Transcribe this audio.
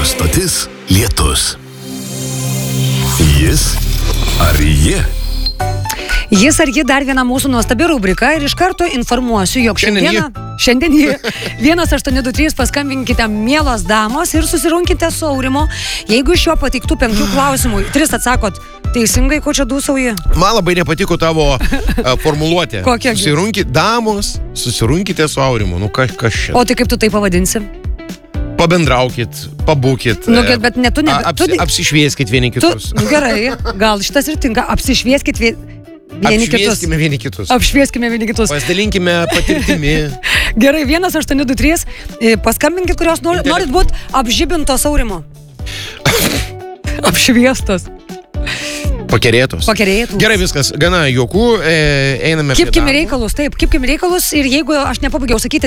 Stotis Lietus. Jis ar ji? Jis ar ji dar viena mūsų nuostabi rubrika ir iš karto informuosiu, jog šiandien jį 1823 paskambinkite mielos damos ir susirunkite su Aurimu. Jeigu iš jo pateiktų 5 klausimų 3 atsakot teisingai, ko čia dūsauji? Man labai nepatiko tavo formuluotė. Kokia? Susirunkite su Aurimu. Nu, kas čia? O tai kaip tu tai pavadinsi? Pabendraukit, pabūkit. Nu, bet ne, tu ne... Apsišvieskit vieni kitus. Gerai, gal šitas ir tinka. Apsišvieskit Apšvieskime vieni kitus. Apšvieskime vieni kitus. Pasidalinkime patirtimi. Gerai, 1823. Paskambinkit, kurios norit būti apžibintos Aurimo. Apšviestos. Pakerėtos. Gerai, viskas. Gana juokų. Einame Kipkime reikalus, taip. Kipkime reikalus ir jeigu aš nepabaigiau sakyti